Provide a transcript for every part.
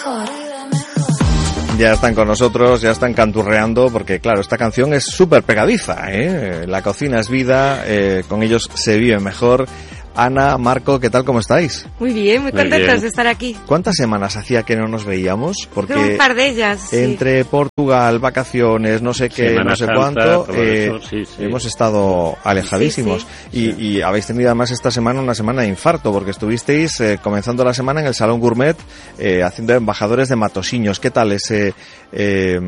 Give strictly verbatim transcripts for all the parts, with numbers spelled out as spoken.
mejor. Ya están con nosotros, ya están canturreando, porque claro, esta canción es súper pegadiza, ¿eh? La cocina es vida, eh, con ellos se vive mejor. Ana, Marco, ¿qué tal? ¿Cómo estáis? Muy bien, muy contentos de estar aquí. ¿Cuántas semanas hacía que no nos veíamos? Porque un par de ellas, sí. Entre Portugal, vacaciones, no sé qué, Semana no sé Santa, cuánto, eh, eso, sí, sí. hemos estado alejadísimos. Sí, sí. Y, y habéis tenido además esta semana una semana de infarto, porque estuvisteis eh, comenzando la semana en el Salón Gourmet eh, haciendo embajadores de Matosiños. ¿Qué tal ese eh,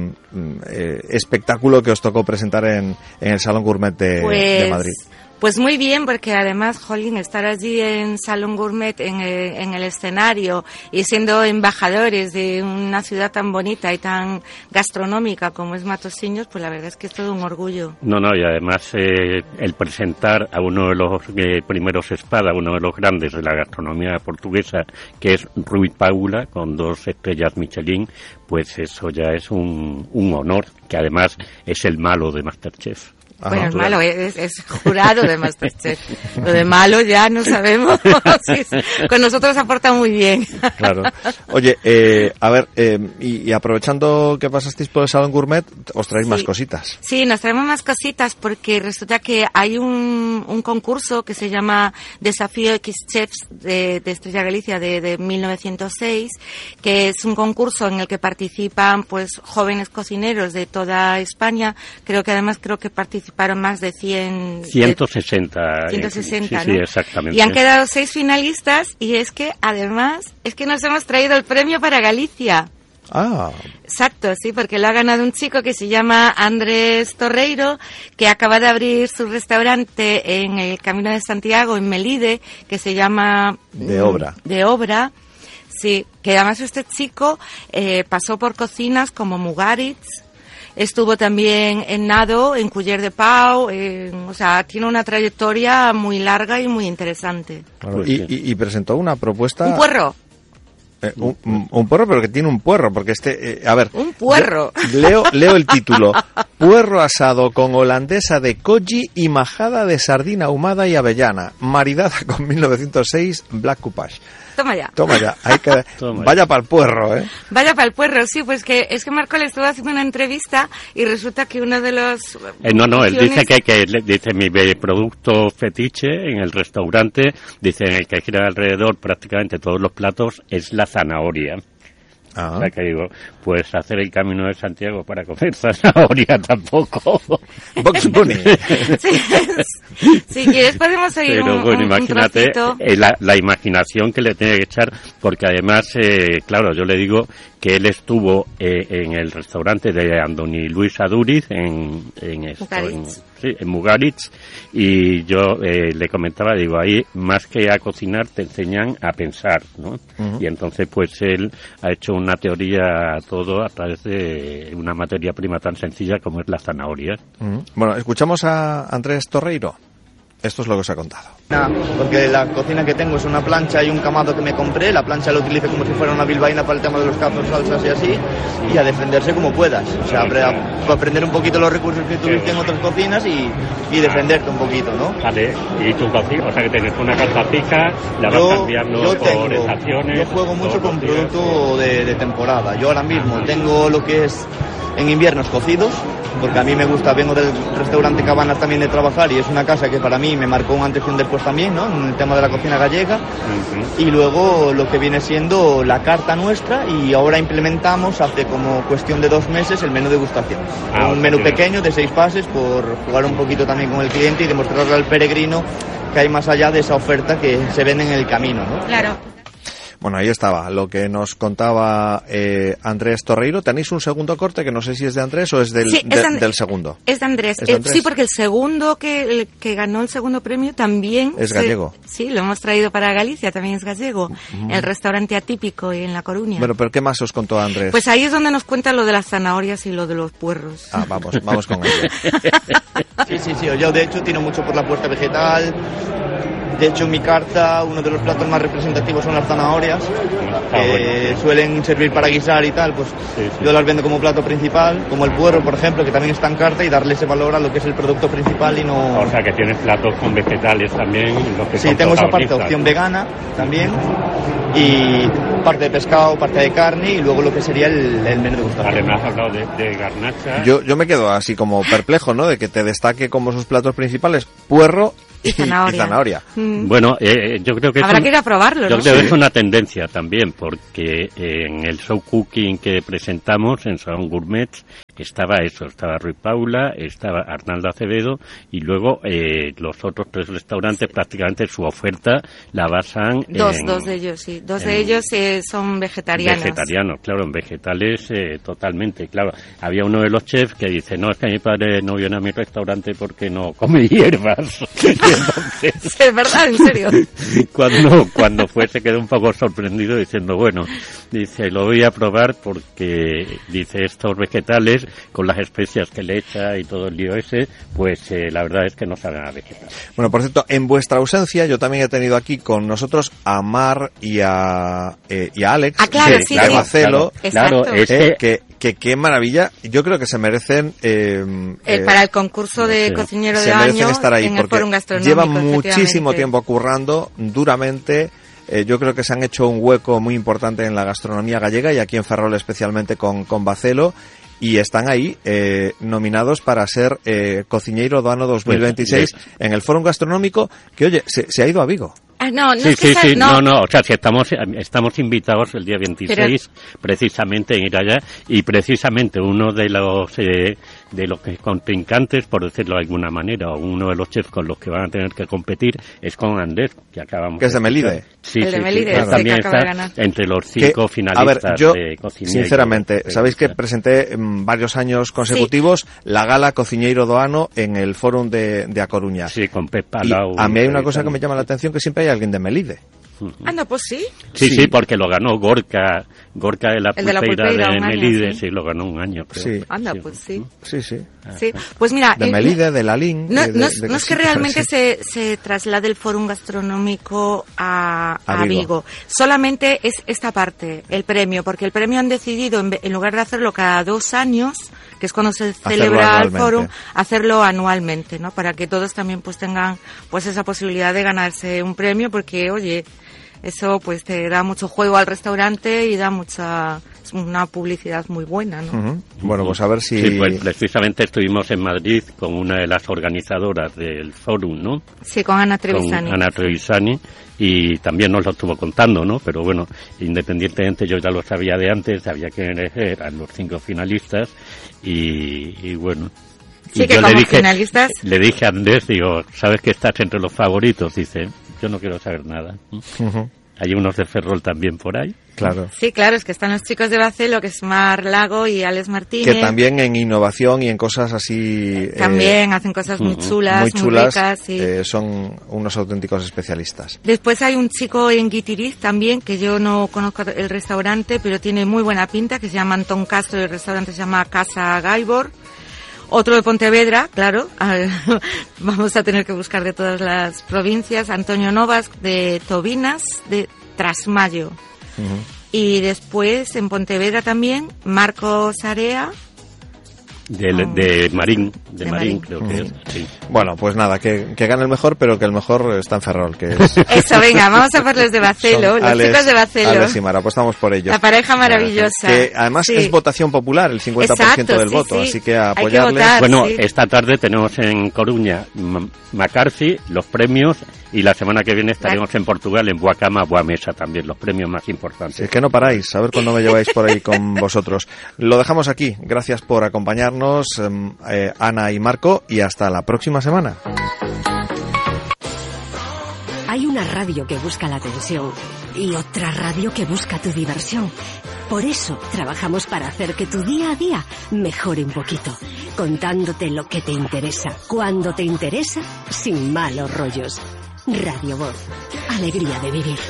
eh, espectáculo que os tocó presentar en, en el Salón Gourmet de, pues... de Madrid? Pues muy bien, porque además, jolín, estar allí en Salón Gourmet, en el, en el escenario, y siendo embajadores de una ciudad tan bonita y tan gastronómica como es Matosiños, pues la verdad es que es todo un orgullo. No, no, y además eh, el presentar a uno de los eh, primeros espada, uno de los grandes de la gastronomía portuguesa, que es Rui Paula, con dos estrellas Michelin, pues eso ya es un, un honor, que además es el malo de MasterChef. Ajá, bueno, es claro. malo, es, es jurado de MasterChef. Lo de malo ya no sabemos. Sí, con nosotros aporta muy bien. Claro. Oye, eh, a ver, eh, y, y aprovechando que pasasteis por el Salón Gourmet, os traéis sí. más cositas. Sí, nos traemos más cositas porque resulta que hay un, un concurso que se llama Desafío X Chefs de, de Estrella Galicia de, de mil novecientos seis, que es un concurso en el que participan pues jóvenes cocineros de toda España. Creo que además creo que participan Participaron más de cien... ciento sesenta. ciento sesenta, sí, ¿no? Sí, exactamente. Y han quedado seis finalistas y es que, además, es que nos hemos traído el premio para Galicia. Ah. Exacto, sí, porque lo ha ganado un chico que se llama Andrés Torreiro, que acaba de abrir su restaurante en el Camino de Santiago, en Melide, que se llama... De Obra. De Obra, sí. Que además este chico eh, pasó por cocinas como Mugaritz. Estuvo también en Nado, en Culler de Pau, en, o sea, tiene una trayectoria muy larga y muy interesante. Claro, y, y, y presentó una propuesta... Un puerro. Eh, un, un, un puerro, pero que tiene un puerro, porque este... Eh, a ver... Un puerro. Le, leo, leo el título. Puerro asado con holandesa de koji y majada de sardina ahumada y avellana, maridada con mil novecientos seis Black Coupage. Toma ya. Toma ya. Hay que... Toma Vaya para el puerro, ¿eh? Vaya para el puerro, sí, pues que es que Marco le estuvo haciendo una entrevista y resulta que uno de los... Eh, no, no, él dice que, que dice mi producto fetiche en el restaurante, dice en el que gira alrededor prácticamente todos los platos, es la zanahoria. Ah. O sea que digo, pues hacer el Camino de Santiago para comer zanahoria tampoco. Box Bunny. Sí, si quieres podemos seguir. Pero un, bueno, un, imagínate un eh, la, la imaginación que le tiene que echar, porque además, eh, claro, yo le digo que él estuvo eh, en el restaurante de Andoni Luis Aduriz en, en esto, en, sí, en Mugaritz, y yo eh, le comentaba, digo, ahí más que a cocinar te enseñan a pensar, ¿no? Uh-huh. Y entonces pues él ha hecho una teoría todo a través de una materia prima tan sencilla como es la zanahoria. Uh-huh. Bueno, escuchamos a Andrés Torreiro. Esto es lo que os ha contado. Porque la cocina que tengo es una plancha y un camado que me compré. La plancha la utilizo como si fuera una bilbaína para el tema de los cazos, salsas y así. Y a defenderse como puedas. O sea, a aprender un poquito los recursos que tuviste en otras cocinas y, y defenderte un poquito, ¿no? Vale, y tu cocina, o sea que tienes una cartapica, la vas cambiando yo tengo, por estaciones. Yo juego mucho con producto de, de temporada. Yo ahora mismo tengo lo que es en inviernos cocidos, porque a mí me gusta, vengo del restaurante Cabanas también de trabajar y es una casa que para mí me marcó un antes y un después también, ¿no? En el tema de la cocina gallega. Uh-huh. Y luego lo que viene siendo la carta nuestra, y ahora implementamos hace como cuestión de dos meses el menú degustación. Ah, un menú pequeño de seis pases por jugar un poquito también con el cliente y demostrarle al peregrino que hay más allá de esa oferta que se vende en el camino, ¿no? Claro. Bueno, ahí estaba lo que nos contaba eh, Andrés Torreiro. ¿Tenéis un segundo corte que no sé si es de Andrés o es del, sí, es de, del segundo? Es de Andrés. ¿Es de Andrés? Eh, sí, porque el segundo que, el que ganó el segundo premio también... Es gallego. Se, sí, lo hemos traído para Galicia, también es gallego. Uh-huh. El restaurante Atípico en La Coruña. Bueno, pero ¿qué más os contó Andrés? Pues ahí es donde nos cuenta lo de las zanahorias y lo de los puerros. Ah, vamos, vamos con ello. Sí, sí, sí. Yo de hecho tiro mucho por la puerta vegetal. De hecho, en mi carta, uno de los platos más representativos son las zanahorias, que ah, bueno. suelen servir para guisar y tal, pues sí, sí. yo las vendo como plato principal, como el puerro, por ejemplo, que también está en carta, y darle ese valor a lo que es el producto principal y no... O sea, que tienes platos con vegetales también. Los que sí, tengo esa parte, opción vegana también, y parte de pescado, parte de carne y luego lo que sería el, el menú de gustación. Además, has hablado de, de garnacha. Yo, yo me quedo así como perplejo, ¿no? De que te destaque como sus platos principales puerro y, y zanahoria. Y zanahoria. Mm. Bueno, eh, yo creo que habrá es un, que ir a probarlo, yo ¿no? creo que Sí. es una tendencia también, porque en el show cooking que presentamos en Salón Gourmet estaba eso, estaba Rui Paula, estaba Arnaldo Acevedo y luego eh, los otros tres restaurantes prácticamente su oferta la basan Dos, en... dos de ellos, sí. Dos en- de ellos eh, son vegetarianos. Vegetarianos, claro, en vegetales eh, totalmente, claro. Había uno de los chefs que dice, no, es que mi padre no viene a mi restaurante porque no come hierbas. Y entonces, Es verdad, en serio. cuando, cuando fue se quedó un poco sorprendido diciendo, bueno, dice, lo voy a probar porque, dice, estos vegetales, con las especias que le echa y todo el lío ese, pues eh, la verdad es que no saben a vegetal. Bueno, por cierto, en vuestra ausencia yo también he tenido aquí con nosotros a Mar y a, eh, y a Alex Ah, claro, de, sí, de sí. Bacelo, Claro, Exacto. es eh, que... que, que qué maravilla. Yo creo que se merecen... Eh, El- eh, para el concurso de sí. cocinero se de merecen año estar ahí en el porque Fórum Gastronómico. llevan muchísimo efectivamente. tiempo currando duramente. Eh, yo creo que se han hecho un hueco muy importante en la gastronomía gallega y aquí en Ferrol especialmente con, con Bacelo. Y están ahí eh, nominados para ser eh, Cociñeiro do Ano dos mil veintiséis Pues, en el Fórum Gastronómico, que oye, se, se ha ido a Vigo. Ah, no, no Sí, es que sí, esa- sí, no. no, no, o sea, si estamos, estamos invitados el día veintiséis precisamente en ir allá y precisamente uno de los eh, de los que- contrincantes, por decirlo de alguna manera, o uno de los chefs con los que van a tener que competir es con Andrés, que acabamos Que es de Melide. Sí, El sí, de sí, Melide, él ese también que acaba de está ganar. entre los Que, cinco a finalistas ver, yo, de Cociñeiro. sinceramente, Sí, sabéis que sí. presenté mm, varios años consecutivos la gala Cociñeiro do Ano en el Fórum de, de A Coruña. Sí, con Pep Y Palau. a mí hay una y cosa tal. que me llama la atención, que siempre hay alguien de Melide. Ah, no, pues sí. Sí, Sí. sí, porque lo ganó Gorka, Gorka de la El de la Pulpeira Pulpeira, de un año, Melide, sí. sí, lo ganó un año, creo. Sí. Anda, pues sí. Sí, sí. Sí. Pues mira, De eh, Melide, de Lalín. No, de- de- no es, de- no es que sí, realmente sí. se, se traslade el Fórum Gastronómico a, A a Vigo. Vigo. Solamente es esta parte, el premio, porque el premio han decidido, en, ve- en lugar de hacerlo cada dos años, que es cuando se Hacerlo celebra el anualmente. Fórum, hacerlo anualmente, ¿no? Para que todos también pues tengan pues esa posibilidad de ganarse un premio, porque, oye, eso pues te da mucho juego al restaurante y da mucha, es una publicidad muy buena, ¿no? Ujú. Bueno, pues a ver si... Sí, pues precisamente estuvimos en Madrid con una de las organizadoras del Fórum, ¿no? Sí, con Ana Trevisani. Con Ana Trevisani, y también nos lo estuvo contando, ¿no? Pero bueno, independientemente yo ya lo sabía de antes, sabía que eran los cinco finalistas y, y bueno. Sí, y que yo como le dije, finalistas- le dije a Andrés, digo, ¿sabes que estás entre los favoritos? Dice, yo no quiero saber nada. Ujú. Hay unos de Ferrol también por ahí. Claro. Sí, claro, es que están los chicos de Bacelo, que es Mar Lago y Alex Martínez. Que también en innovación y en cosas así... eh, También hacen cosas muy chulas, muy muy, chulas, ricas. Sí. eh, son unos auténticos especialistas. Después hay un chico en Guitiriz también, que yo no conozco el restaurante, pero tiene muy buena pinta, que se llama Antón Castro y el restaurante se llama Casa Gaibor. Otro de Pontevedra, claro, vamos a tener que buscar de todas las provincias. Antonio Novas de Tobinas, de Trasmayo. Ujú. Y después en Pontevedra también, Marcos Area. De, Ah. de Marín, de, De Marín, Marín. creo que es. Sí. Bueno, pues nada, que, que gane el mejor, pero que el mejor está en Ferrol, que es... Eso, venga, vamos a ver los de Bacelo, son los Alex- chicos de Bacelo. Alex y Mara, apostamos por ellos. La pareja maravillosa. Que además Sí. es votación popular, el cincuenta por ciento Exacto, del sí, voto, sí. así que a Hay que apoyarles. votar. Bueno, sí. esta tarde tenemos en Coruña M- McCarthy, los premios, y la semana que viene estaremos en Portugal, en Boacama, Boamesa también, los premios más Si importantes. es que no paráis, a ver cuándo me lleváis por ahí con vosotros. Lo dejamos aquí, gracias por acompañarnos, em, eh, Ana y Marco, y hasta la próxima semana. Hay una radio que busca la atención y otra radio que busca tu diversión. Por eso trabajamos para hacer que tu día a día mejore un poquito, contándote lo que te interesa, cuando te interesa, sin malos rollos. Radio Voz, alegría de vivir.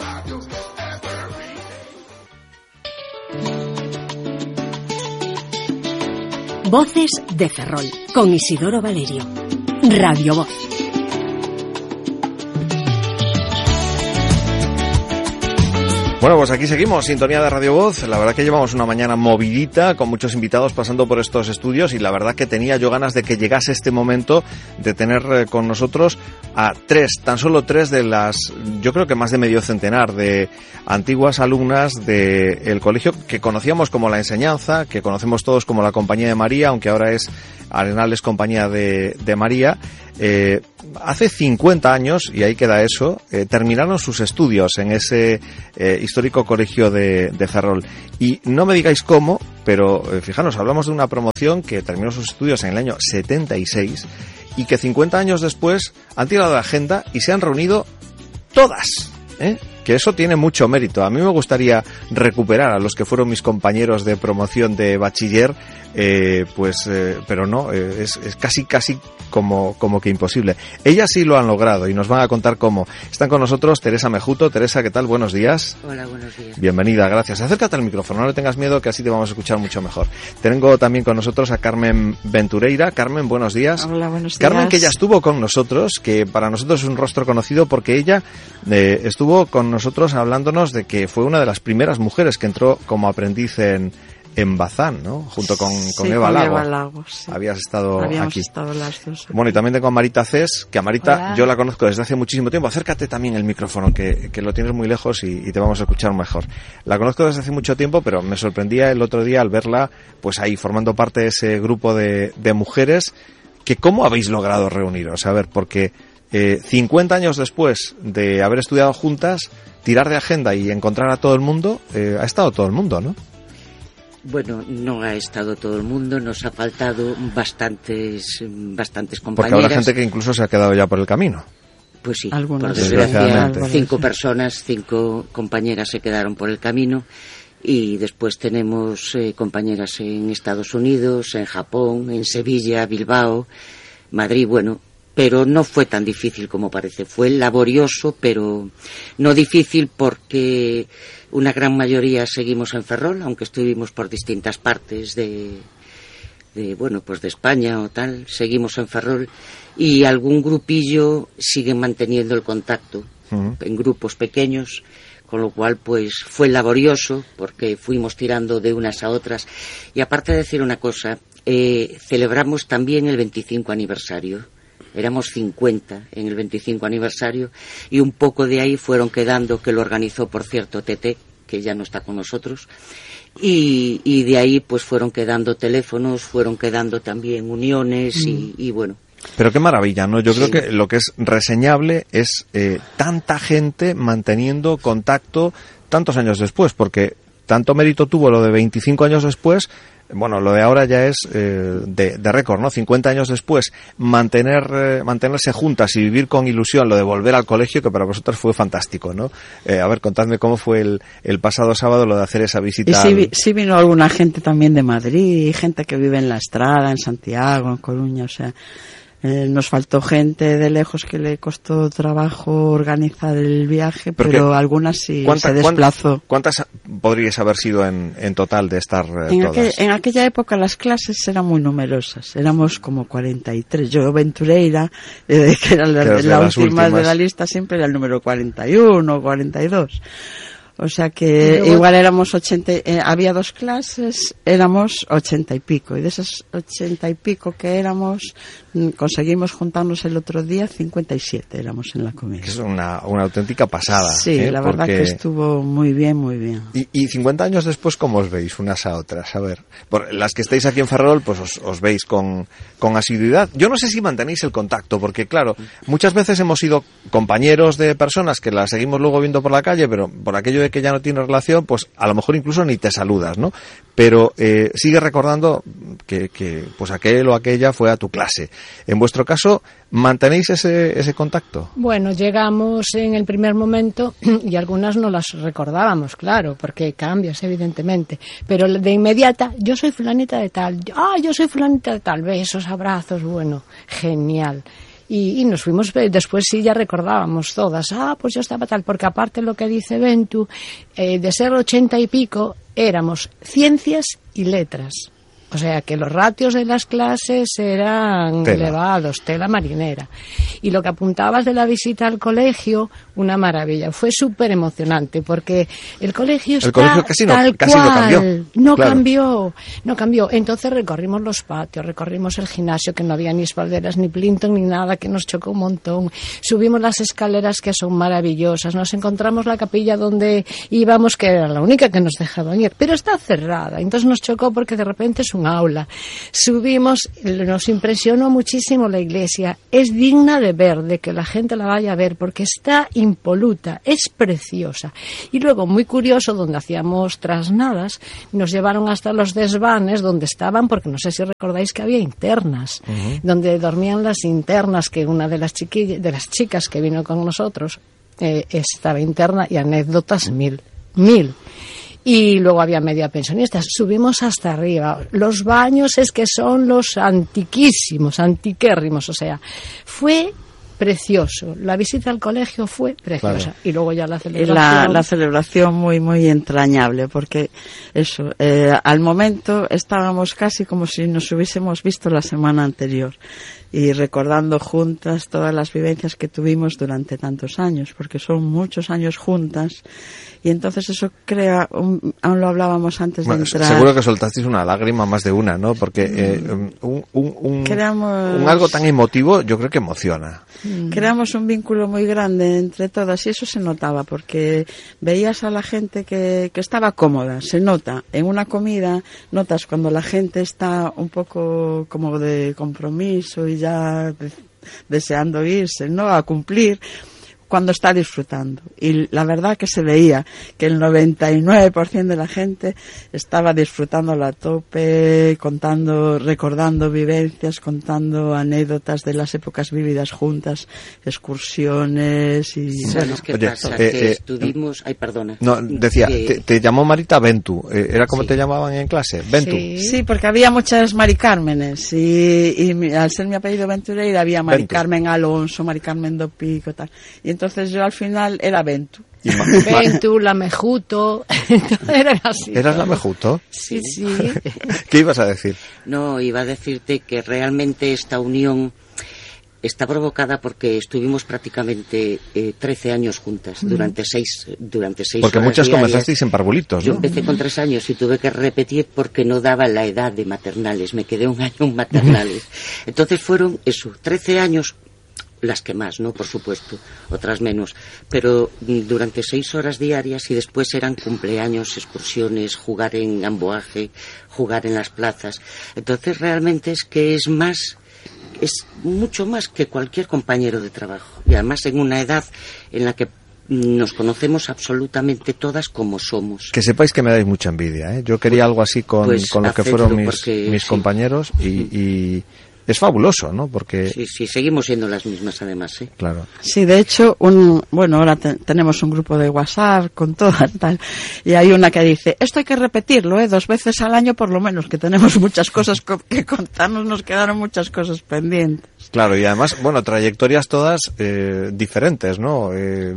Voces de Ferrol, con Isidoro Valerio. Radio Voz. Bueno, Bueno, pues aquí seguimos, sintonía de Radio Voz. La verdad que llevamos una mañana movidita, con muchos invitados pasando por estos estudios, y la verdad que tenía yo ganas de que llegase este momento de tener eh, con nosotros a tres, tan solo tres de las, yo creo que más de medio centenar de antiguas alumnas del colegio que conocíamos como La Enseñanza, que conocemos todos como la Compañía de María, aunque ahora es Arenales Compañía de, de María. Eh, hace cincuenta años, y ahí queda eso, eh, terminaron sus estudios en ese eh, histórico colegio de, de Ferrol. Y no me digáis cómo, pero eh, fijaros, hablamos de una promoción que terminó sus estudios en el año setenta y seis y que cincuenta años después han tirado de agenda y se han reunido todas, ¿eh? Que eso tiene mucho mérito. A mí me gustaría recuperar a los que fueron mis compañeros de promoción de bachiller, eh, pues, eh, pero no, eh, es, es casi, casi como, como que imposible. Ellas sí lo han logrado y nos van a contar cómo. Están con nosotros Teresa Mejuto. Teresa, ¿qué tal? Buenos días. Hola, buenos días. Bienvenida, gracias. Acércate al micrófono, no le tengas miedo, que así te vamos a escuchar mucho mejor. Tengo también con nosotros a Carmen Ventureira. Carmen, buenos días. Hola, buenos días. Carmen, que ya estuvo con nosotros, que para nosotros es un rostro conocido porque ella eh, estuvo con nosotros hablándonos de que fue una de las primeras mujeres que entró como aprendiz en, en Bazán, ¿no? Junto con, con sí, Eva con Lago. Eva Lago, sí. Habías estado Habíamos aquí. estado las dos aquí. Bueno, y también tengo a Marita Cés, que a Marita Hola. Yo la conozco desde hace muchísimo tiempo. Acércate también el micrófono, que, que lo tienes muy lejos y, y te vamos a escuchar mejor. La conozco desde hace mucho tiempo, pero me sorprendía el otro día al verla, pues ahí formando parte de ese grupo de, de mujeres. Que ¿cómo habéis logrado reuniros? A ver, porque eh, cincuenta años después de haber estudiado juntas, tirar de agenda y encontrar a todo el mundo, eh, ha estado todo el mundo, ¿no? Bueno, no ha estado todo el mundo, nos ha faltado bastantes, bastantes Porque compañeras. habrá gente que incluso se ha quedado ya por el camino. Pues sí, Algunas, por desgracia, desgraciadamente. cinco personas, cinco compañeras se quedaron por el camino. Y después tenemos eh, compañeras en Estados Unidos, en Japón, en Sevilla, Bilbao, Madrid, bueno, pero no fue tan difícil como parece. Fue laborioso, pero no difícil porque una gran mayoría seguimos en Ferrol, aunque estuvimos por distintas partes de, de bueno, pues de España o tal, seguimos en Ferrol y algún grupillo sigue manteniendo el contacto uh-huh. en grupos pequeños. Con lo cual, pues, fue laborioso, porque fuimos tirando de unas a otras. Y aparte de decir una cosa, eh, celebramos también el veinticinco aniversario. Éramos cincuenta en el veinticinco aniversario, y un poco de ahí fueron quedando, que lo organizó, por cierto, Tete, que ya no está con nosotros, y, y de ahí, pues, fueron quedando teléfonos, fueron quedando también uniones, mm. y, y bueno... Pero qué maravilla, ¿no? Yo sí. creo que lo que es reseñable es eh, tanta gente manteniendo contacto tantos años después, porque tanto mérito tuvo lo de veinticinco años después, bueno, lo de ahora ya es eh, de, de récord, ¿no? cincuenta años después, mantener eh, mantenerse juntas y vivir con ilusión lo de volver al colegio, que para vosotros fue fantástico, ¿no? Eh, a ver, contadme cómo fue el, el pasado sábado lo de hacer esa visita. Y sí, al... sí vino alguna gente también de Madrid, gente que vive en La Estrada, en Santiago, en Coruña, o sea... Eh, nos faltó gente de lejos que le costó trabajo organizar el viaje, pero, pero algunas sí se desplazó. ¿Cuántas podríais haber sido en, en total de estar eh, en, todas? Aquel, en aquella época las clases eran muy numerosas, éramos como cuarenta y tres. Yo, Ventureira, eh, que era la, que la última últimas. de la lista, siempre era el número cuarenta y uno, cuarenta y dos. O sea que luego, igual éramos ochenta, eh, había dos clases, éramos ochenta y pico, y de esas ochenta y pico que éramos, mm, conseguimos juntarnos el otro día cincuenta y siete éramos en la comida. Es una, una auténtica pasada. Sí, ¿eh? la verdad Porque... que estuvo muy bien, muy bien. Y, y cincuenta años después, ¿cómo os veis unas a otras? A ver, por las que estáis aquí en Ferrol, pues os, os veis con, con asiduidad. Yo no sé si mantenéis el contacto, porque claro, muchas veces hemos sido compañeros de personas que las seguimos luego viendo por la calle, pero por aquello de que ya no tiene relación, pues a lo mejor incluso ni te saludas, ¿no? Pero eh, sigue recordando que, que pues aquel o aquella fue a tu clase. En vuestro caso, ¿mantenéis ese, ese contacto? Bueno, llegamos en el primer momento y algunas no las recordábamos, claro, porque cambias, evidentemente. Pero de inmediata, yo soy fulanita de tal, ah, yo soy fulanita de tal, besos, abrazos, bueno, genial. Y, y nos fuimos, después sí ya recordábamos todas, ah, pues yo estaba tal, porque aparte lo que dice Ventu, eh, de ser ochenta y pico, éramos ciencias y letras. O sea que los ratios de las clases eran tela. elevados, tela marinera. Y lo que apuntabas de la visita al colegio, una maravilla. Fue súper emocionante porque el colegio el está colegio casi no, tal casi cual. no cambió. No claro. cambió, no cambió. Entonces recorrimos los patios, recorrimos el gimnasio, que no había ni espalderas, ni plinton, ni nada, que nos chocó un montón. Subimos las escaleras, que son maravillosas. Nos encontramos la capilla donde íbamos, que era la única que nos dejaban ir, pero está cerrada. Entonces nos chocó porque de repente es un aula. Subimos, nos impresionó muchísimo la iglesia. Es digna de ver, de que la gente la vaya a ver, porque está impoluta, es preciosa. Y luego, muy curioso, donde hacíamos trasnadas, nos llevaron hasta los desvanes donde estaban, porque no sé si recordáis que había internas, uh-huh. donde dormían las internas, que una de las chiquillas, de las chicas que vino con nosotros eh, estaba interna, y anécdotas mil, mil. Y luego había media pensionistas. Subimos hasta arriba. Los baños es que son los antiquísimos, antiquérrimos. O sea, fue precioso. La visita al colegio fue preciosa. Claro. Y luego ya la celebración. La, la celebración muy, muy entrañable, porque eso, eh, al momento estábamos casi como si nos hubiésemos visto la semana anterior. Y recordando juntas todas las vivencias que tuvimos durante tantos años, porque son muchos años juntas, y entonces eso crea, un, aún lo hablábamos antes de bueno, entrar. Seguro que soltasteis una lágrima, más de una, ¿no? Porque eh, un, un, un, Creamos... un algo tan emotivo yo creo que emociona. Creamos un vínculo muy grande entre todas, y eso se notaba, porque veías a la gente que, que estaba cómoda, se nota. En una comida notas cuando la gente está un poco como de compromiso y ya de, deseando irse, ¿no?, a cumplir, cuando está disfrutando. Y la verdad que se veía que el noventa y nueve por ciento de la gente estaba disfrutándolo a tope, contando, recordando vivencias, contando anécdotas de las épocas vividas juntas, excursiones y... ¿Sabes bueno, qué oye, pasa? eh, que eh, estuvimos... Ay, perdona. No, decía, que... te, te llamó Marita Ventu. Eh, ¿Era como sí. te llamaban en clase? Ventu. Sí, sí, porque había muchas Mari Cármenes, y, y mi, al ser mi apellido Ventureira había Mari Ventu. Carmen Alonso, Mari Carmen do Pico, tal. Y entonces yo al final era Ventu. Y ma- Ventu, la Mejuto, era así. ¿Eras la Mejuto? Sí, sí. ¿Qué ibas a decir? No, iba a decirte que realmente esta unión está provocada porque estuvimos prácticamente eh, trece años juntas, mm. durante seis durante seis Porque horas muchas diarias. comenzasteis en parvulitos, Yo ¿no? empecé con tres años y tuve que repetir porque no daba la edad de maternales, me quedé un año en maternales. Entonces fueron, eso, trece años, las que más, ¿no? Por supuesto, otras menos, pero durante seis horas diarias, y después eran cumpleaños, excursiones, jugar en amboaje, jugar en las plazas. Entonces realmente es que es más, es mucho más que cualquier compañero de trabajo, y además en una edad en la que nos conocemos absolutamente todas como somos. Que sepáis que me dais mucha envidia, ¿eh? Yo quería algo así con, Pues con lo que hacedlo, fueron mis, porque, mis sí. compañeros, y, y es fabuloso, ¿no? Porque... Sí, sí, seguimos siendo las mismas además, ¿eh? Claro. Sí, de hecho, un, bueno, ahora te, tenemos un grupo de WhatsApp con todas, tal, y hay una que dice, esto hay que repetirlo, ¿eh? Dos veces al año por lo menos, que tenemos muchas cosas co- que contarnos, nos quedaron muchas cosas pendientes. Claro, y además, bueno, trayectorias todas eh, diferentes, ¿no? Eh,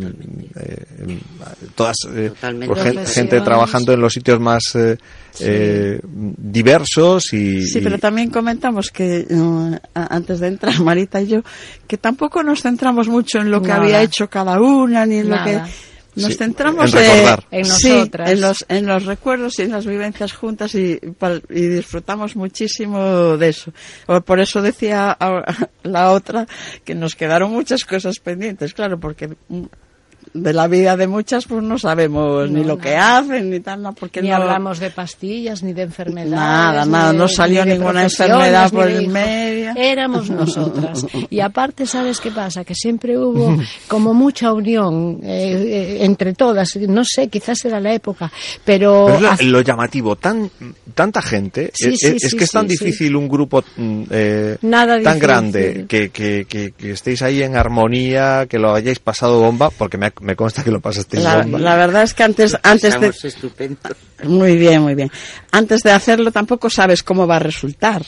eh, todas, eh, Totalmente. pues, gen- Profesiones. gente trabajando en los sitios más eh, Sí. eh, diversos y... Sí, y- pero también comentamos que, uh, antes de entrar, Marita y yo, que tampoco nos centramos mucho en lo que Nada. había hecho cada una, ni en lo Nada. que... Nos Sí, centramos en recordar. En sí, nosotras. en los, en los recuerdos y en las vivencias juntas, y, pal- y disfrutamos muchísimo de eso. O por eso decía ahora la otra que nos quedaron muchas cosas pendientes, claro, porque mm, de la vida de muchas pues no sabemos No, ni lo nada. que hacen ni tal, no, porque Ni no hablamos de pastillas, ni de enfermedades. Nada, ni nada, de- no salió ni de ninguna profesiones, enfermedad ni por de el hijos. medio. Éramos nosotras. Y aparte, ¿sabes qué pasa? Que siempre hubo como mucha unión eh, eh, entre todas. No sé, quizás era la época, pero... Pero es lo, hace- lo llamativo, tan tanta gente, Sí, eh, sí, eh, es sí, que es tan sí, sí. difícil un grupo mm, eh, Nada tan difícil. grande que, que, que, que estéis ahí en armonía, que lo hayáis pasado bomba, porque me, me consta que lo pasasteis La, bomba. la verdad es que antes, antes de... Estamos estupendos. Muy bien, muy bien. Antes de hacerlo tampoco sabes cómo va a resultar.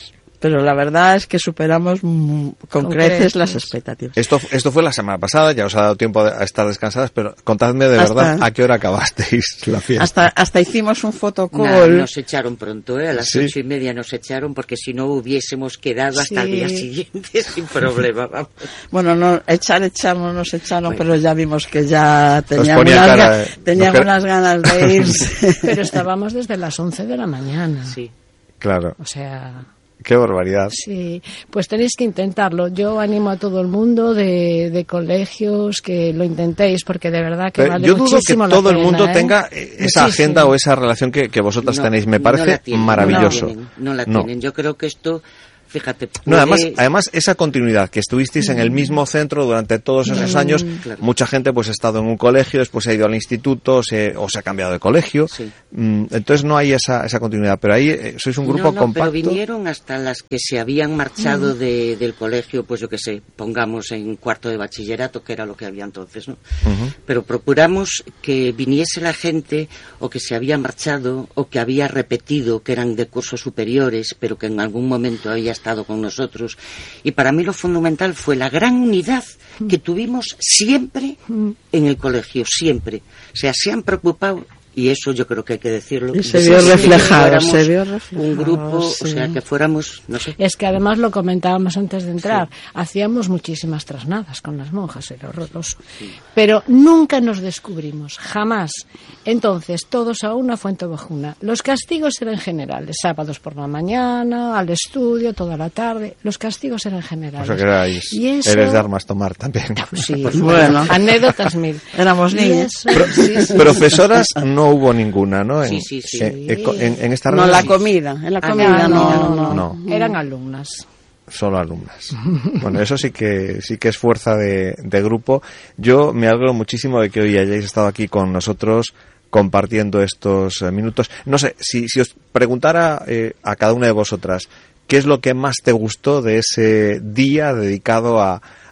pero la verdad es que superamos mm, con, con creces, creces las expectativas. Esto, esto fue la semana pasada, ya os ha dado tiempo a estar descansadas, pero contadme de hasta, verdad a qué hora acabasteis la fiesta. Hasta, hasta hicimos un fotocall. No, nos echaron pronto, ¿eh? A las ¿Sí? ocho y media nos echaron, porque si no hubiésemos quedado hasta sí. el día siguiente sin problema. Vamos. Bueno, no, echar, echamos, nos echaron, bueno. pero ya vimos que ya tenían unas, cara, ga tenían unas ganas de irse. Pero estábamos desde las once de la mañana. Sí. Claro. O sea... Qué barbaridad. Sí, pues tenéis que intentarlo. Yo animo a todo el mundo de, de colegios que lo intentéis, porque de verdad que Pero vale yo dudo muchísimo que todo la pena, el mundo ¿eh? tenga esa Muchísimo. agenda o esa relación que, que vosotras no, tenéis. Me parece no la tienen, maravilloso. No la tienen. No la no. tienen. Yo creo que esto... Fíjate, puede... No, además, además esa continuidad, que estuvisteis mm. en el mismo centro durante todos esos mm. años, claro. mucha gente pues ha estado en un colegio, después ha ido al instituto se, o se ha cambiado de colegio, sí. mm, entonces no hay esa, esa continuidad, pero ahí eh, sois un grupo no, no, compacto. Pero vinieron hasta las que se habían marchado mm. de, del colegio, pues yo qué sé, pongamos en cuarto de bachillerato, que era lo que había entonces, ¿no? Uh-huh. Pero procuramos que viniese la gente, o que se había marchado, o que había repetido, que eran de cursos superiores, pero que en algún momento había estado con nosotros, y para mí lo fundamental fue la gran unidad que tuvimos siempre en el colegio, siempre. O sea, se han preocupado, y eso yo creo que hay que decirlo. Y se vio reflejado, se vio reflejado. Un grupo, sí. o sea, que fuéramos, no sé. Es que además lo comentábamos antes de entrar, sí. hacíamos muchísimas trasnadas con las monjas, era horroroso. Sí. Pero nunca nos descubrimos, jamás. Entonces, todos a una fuente bajuna. Los castigos eran generales, sábados por la mañana, al estudio, toda la tarde. Los castigos eran generales. O sea que erais, y eso... eres de armas tomar también. Sí, bueno, anécdotas mil. Éramos niños. Pro, sí, sí, profesoras no hubo ninguna, ¿no? En, sí, sí, sí. En, en, en esta no, la comida. En la comida ah, no, no, no, no. Eran alumnas. Solo alumnas. Bueno, eso sí que sí que es fuerza de, de grupo. Yo me alegro muchísimo de que hoy hayáis estado aquí con nosotros compartiendo estos eh, minutos. No sé, si, si os preguntara eh, a cada una de vosotras, ¿qué es lo que más te gustó de ese día dedicado a,